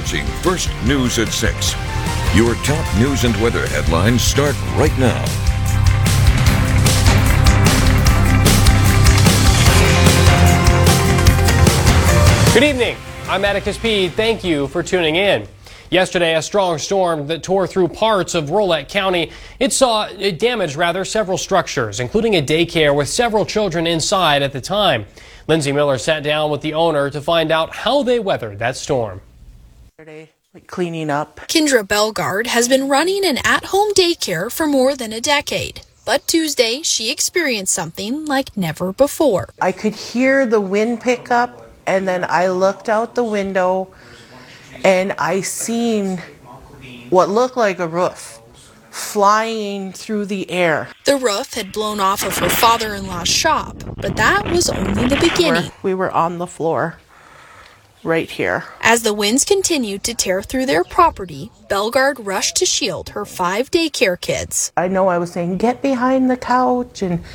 watching First News at 6. Your top news and weather headlines start right now. Good evening. I'm Atticus P. Thank you for tuning in. Yesterday, a strong storm that tore through parts of Rolette County. It damaged several structures, including a daycare with several children inside at the time. Lindsay Miller sat down with the owner to find out how they weathered that storm. Cleaning up. Kendra Bellegarde has been running an at-home daycare for more than a decade. But Tuesday, she experienced something like never before. I could hear the wind pick up, and then I looked out the window and I seen what looked like a roof flying through the air. The roof had blown off of her father-in-law's shop, but that was only the beginning. We were on the floor right here. As the winds continued to tear through their property, Bellegarde rushed to shield her 5 daycare kids. I know I was saying, get behind the couch, and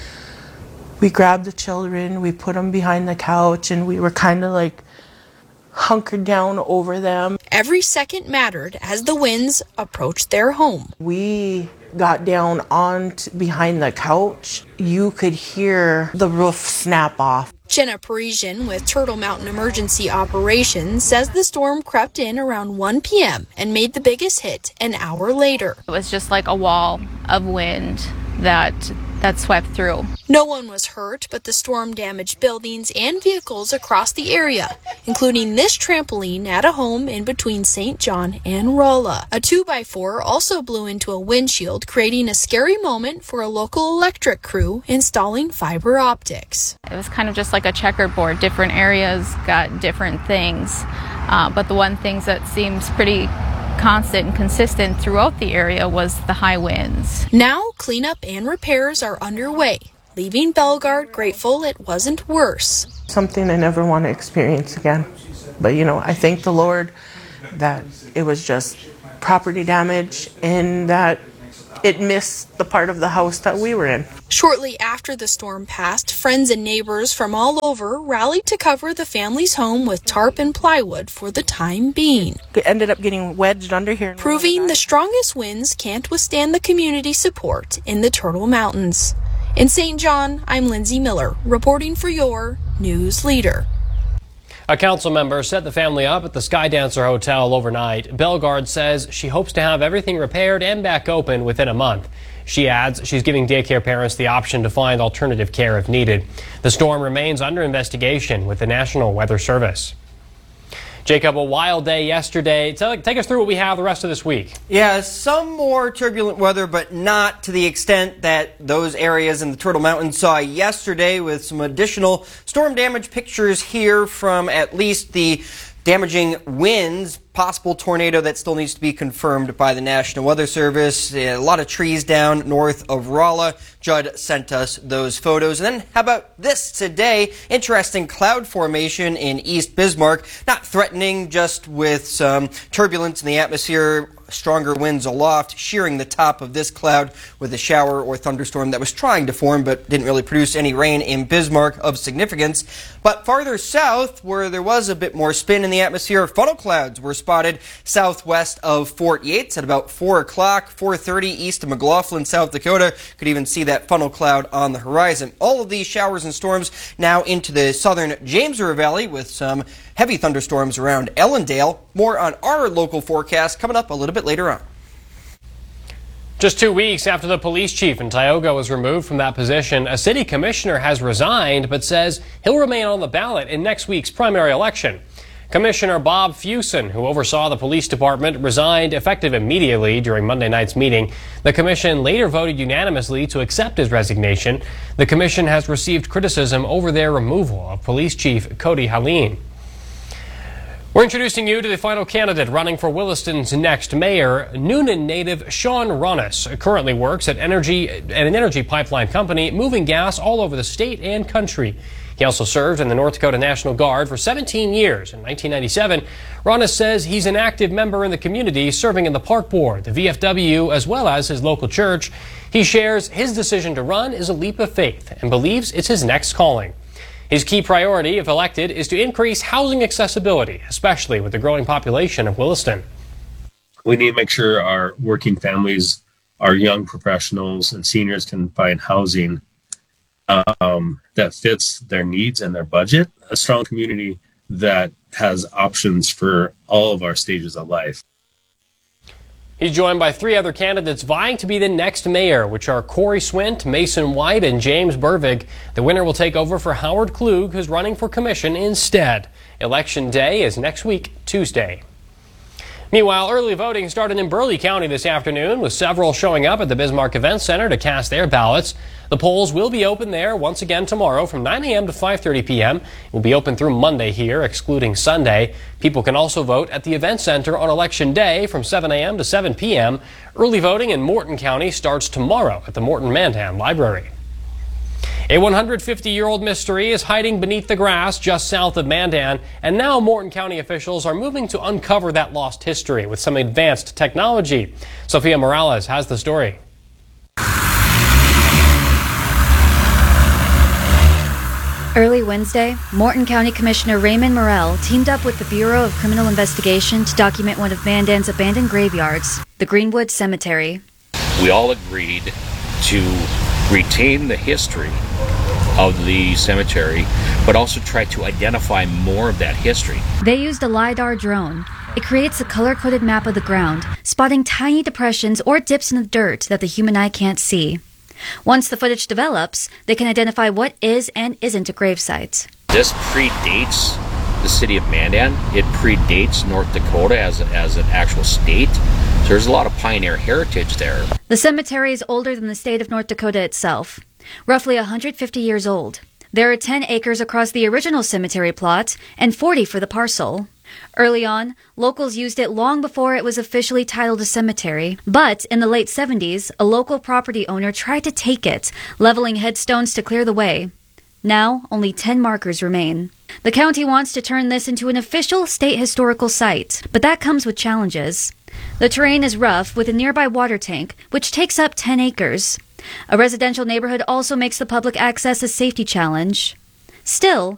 we grabbed the children, we put them behind the couch, and we were kind of like hunkered down over them. Every second mattered as the winds approached their home. We got down behind the couch. You could hear the roof snap off. Jenna Parisian with Turtle Mountain Emergency Operations says the storm crept in around 1 p.m. and made the biggest hit an hour later. It was just like a wall of wind that swept through. No one was hurt, but the storm damaged buildings and vehicles across the area, including this trampoline at a home in between St. John and Rolla. A 2x4 also blew into a windshield, creating a scary moment for a local electric crew installing fiber optics. It was kind of just like a checkerboard. Different areas got different things, but the one thing that seems pretty constant and consistent throughout the area was the high winds. Now, cleanup and repairs are underway, leaving Bellegarde grateful it wasn't worse. Something I never want to experience again. But, I thank the Lord that it was just property damage and that it missed the part of the house that we were in. Shortly after the storm passed, friends and neighbors from all over rallied to cover the family's home with tarp and plywood for the time being. It ended up getting wedged under here. Proving the strongest winds can't withstand the community support in the Turtle Mountains. In St. John, I'm Lindsay Miller, reporting for your News Leader. A council member set the family up at the Sky Dancer Hotel overnight. Bellegarde says she hopes to have everything repaired and back open within a month. She adds she's giving daycare parents the option to find alternative care if needed. The storm remains under investigation with the National Weather Service. Jacob, a wild day yesterday. Take us through what we have the rest of this week. Yeah, some more turbulent weather, but not to the extent that those areas in the Turtle Mountains saw yesterday, with some additional storm damage pictures here from at least the damaging winds, possible tornado that still needs to be confirmed by the National Weather Service. A lot of trees down north of Rolla. Judd sent us those photos. And then how about this today? Interesting cloud formation in East Bismarck. Not threatening, just with some turbulence in the atmosphere. Stronger winds aloft, shearing the top of this cloud with a shower or thunderstorm that was trying to form but didn't really produce any rain in Bismarck of significance. But farther south, where there was a bit more spin in the atmosphere, funnel clouds were spotted southwest of Fort Yates at about 4 o'clock, 4:30 east of McLaughlin, South Dakota. Could even see that funnel cloud on the horizon. All of these showers and storms now into the southern James River Valley with some heavy thunderstorms around Ellendale. More on our local forecast coming up a little bit later on. Just 2 weeks after the police chief in Tioga was removed from that position, a city commissioner has resigned but says he'll remain on the ballot in next week's primary election. Commissioner Bob Fusen, who oversaw the police department, resigned effective immediately during Monday night's meeting. The commission later voted unanimously to accept his resignation. The commission has received criticism over their removal of Police Chief Cody Haleen. We're introducing you to the final candidate running for Williston's next mayor. Noonan native Sean Runnis currently works at an energy pipeline company, moving gas all over the state and country. He also served in the North Dakota National Guard for 17 years. In 1997, Runnis says he's an active member in the community, serving in the park board, the VFW, as well as his local church. He shares his decision to run is a leap of faith and believes it's his next calling. His key priority, if elected, is to increase housing accessibility, especially with the growing population of Williston. We need to make sure our working families, our young professionals, and seniors can find housing that fits their needs and their budget. A strong community that has options for all of our stages of life. He's joined by 3 other candidates vying to be the next mayor, which are Corey Swint, Mason White, and James Burvig. The winner will take over for Howard Klug, who's running for commission instead. Election day is next week, Tuesday. Meanwhile, early voting started in Burleigh County this afternoon, with several showing up at the Bismarck Event Center to cast their ballots. The polls will be open there once again tomorrow from 9 a.m. to 5:30 p.m. It will be open through Monday here, excluding Sunday. People can also vote at the Event Center on Election Day from 7 a.m. to 7 p.m. Early voting in Morton County starts tomorrow at the Morton Mandan Library. A 150-year-old mystery is hiding beneath the grass just south of Mandan, and now Morton County officials are moving to uncover that lost history with some advanced technology. Sophia Morales has the story. Early Wednesday, Morton County Commissioner Raymond Morrell teamed up with the Bureau of Criminal Investigation to document one of Mandan's abandoned graveyards, the Greenwood Cemetery. We all agreed to retain the history of the cemetery, but also try to identify more of that history. They used a LiDAR drone. It creates a color-coded map of the ground, spotting tiny depressions or dips in the dirt that the human eye can't see. Once the footage develops, they can identify what is and isn't a gravesite. This predates the city of Mandan. It predates North Dakota as an actual state. So there's a lot of pioneer heritage there. The cemetery is older than the state of North Dakota itself, roughly 150 years old. There are 10 acres across the original cemetery plot and 40 for the parcel. Early on, locals used it long before it was officially titled a cemetery. But in the late 70s, a local property owner tried to take it, leveling headstones to clear the way. Now, only 10 markers remain. The county wants to turn this into an official state historical site, but that comes with challenges. The terrain is rough with a nearby water tank, which takes up 10 acres. A residential neighborhood also makes the public access a safety challenge. Still,